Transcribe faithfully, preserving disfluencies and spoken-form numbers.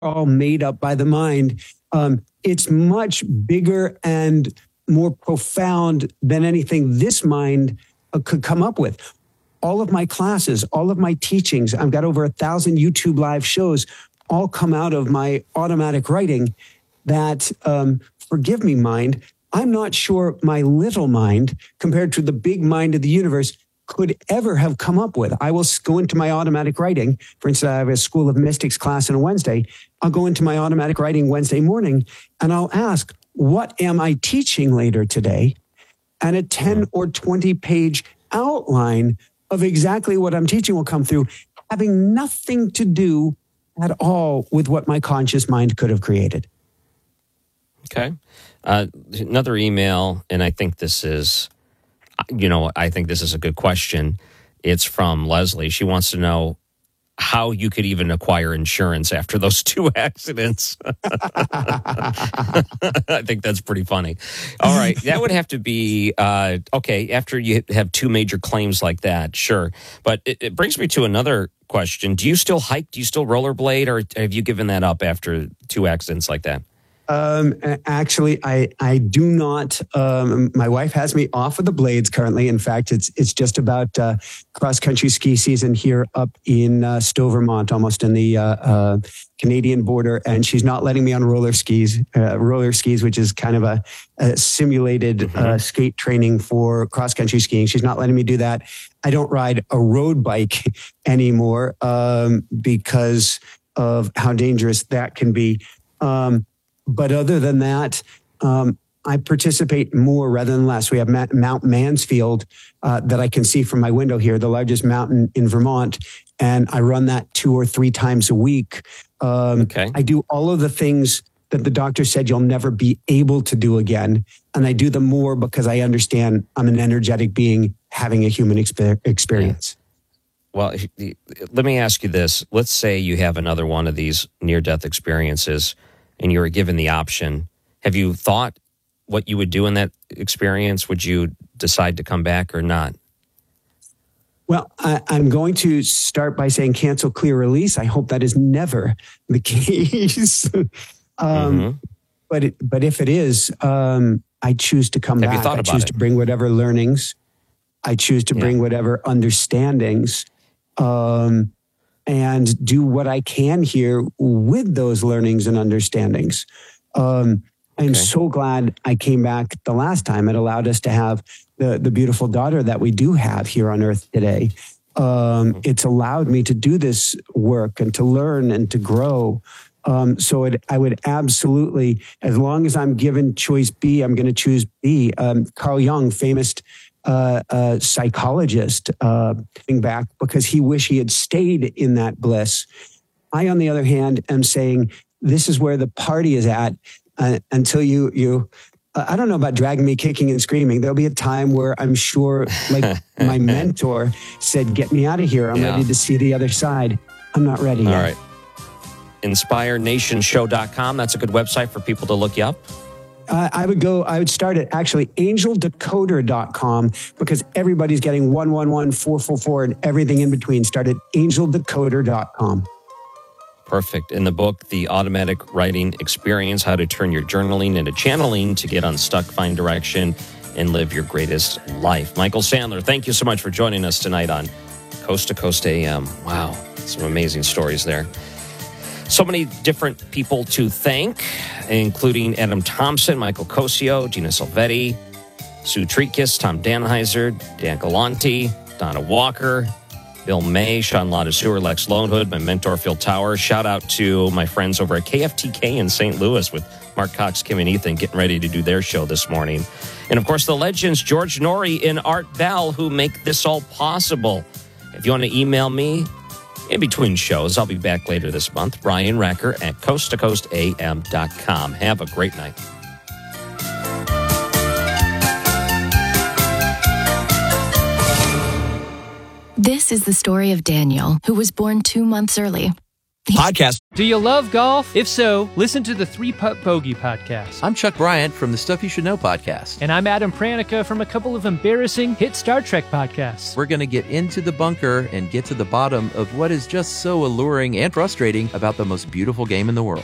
all made up by the mind. Um, it's much bigger and more profound than anything this mind uh, could come up with. All of my classes, all of my teachings, I've got over a thousand YouTube live shows, all come out of my automatic writing that, um, forgive me, mind, I'm not sure my little mind compared to the big mind of the universe could ever have come up with. I will go into my automatic writing. For instance, I have a School of Mystics class on a Wednesday. I'll go into my automatic writing Wednesday morning and I'll ask, what am I teaching later today? And a ten or twenty page outline of exactly what I'm teaching will come through, having nothing to do at all with what my conscious mind could have created. Okay. Uh, another email, and I think this is, you know, I think this is a good question. It's from Leslie. She wants to know how you could even acquire insurance after those two accidents. I think that's pretty funny. All right. That would have to be, uh, okay, after you have two major claims like that, sure. But it, it brings me to another question. Do you still hike? Do you still rollerblade? Or have you given that up after two accidents like that? Um, actually, I, I do not. Um, my wife has me off of the blades currently. In fact, it's it's just about uh, cross-country ski season here up in uh, Stowe, Vermont, almost in the uh, uh, Canadian border. And she's not letting me on roller skis, uh, roller skis, which is kind of a, a simulated mm-hmm. uh, skate training for cross-country skiing. She's not letting me do that. I don't ride a road bike anymore um, because of how dangerous that can be. Um, But other than that, um, I participate more rather than less. We have Ma- Mount Mansfield uh, that I can see from my window here, the largest mountain in Vermont, and I run that two or three times a week. Um, okay. I do all of the things that the doctor said you'll never be able to do again, and I do them more because I understand I'm an energetic being having a human exper- experience. Yeah. Well, let me ask you this. Let's say you have another one of these near-death experiences and you were given the option. Have you thought what you would do in that experience? Would you decide to come back or not? Well, I, I'm going to start by saying cancel, clear, release. I hope that is never the case. um, mm-hmm. But it, but if it is, um, I choose to come Have back. You thought I about choose it? to bring whatever learnings. I choose to yeah. bring whatever understandings. Um, and do what I can here with those learnings and understandings. Um, I'm okay. so glad I came back the last time. It allowed us to have the, the beautiful daughter that we do have here on earth today. Um, it's allowed me to do this work and to learn and to grow. Um, so it, I would absolutely, as long as I'm given choice B, I'm going to choose B. Um, Carl Jung, famous Uh, uh, psychologist, uh, coming back because he wished he had stayed in that bliss. I, on the other hand, am saying this is where the party is at uh, until you, you uh, I don't know about dragging me kicking and screaming. There'll be a time where I'm sure, like my mentor said, get me out of here. I'm yeah. ready to see the other side. I'm not ready All yet. All right. inspire nation show dot com. That's a good website for people to look you up. Uh, I would go, I would start at actually angel decoder dot com because everybody's getting one one one, four four four, and everything in between. Start at angel decoder dot com. Perfect. In the book, The Automatic Writing Experience, How to Turn Your Journaling into Channeling to Get Unstuck, Find Direction, and Live Your Greatest Life. Michael Sandler, thank you so much for joining us tonight on Coast to Coast A M. Wow, some amazing stories there. So many different people to thank, including Adam Thompson, Michael Cosio, Gina Silvetti, Sue Treekis, Tom Danheiser, Dan Galanti, Donna Walker, Bill May, Sean Ladaseur, Lex Lonehood, my mentor, Phil Tower. Shout out to my friends over at K F T K in Saint Louis with Mark Cox, Kim, and Ethan getting ready to do their show this morning. And, of course, the legends, George Norrie and Art Bell, who make this all possible. If you want to email me, in between shows, I'll be back later this month. Brian Racker at coast to coast a m dot com. Have a great night. This is the story of Daniel, who was born two months early. podcast. Do you love golf? If so, listen to the Three Putt Bogey podcast. I'm Chuck Bryant from the Stuff You Should Know podcast. And I'm Adam Pranica from a couple of embarrassing hit Star Trek podcasts. We're going to get into the bunker and get to the bottom of what is just so alluring and frustrating about the most beautiful game in the world.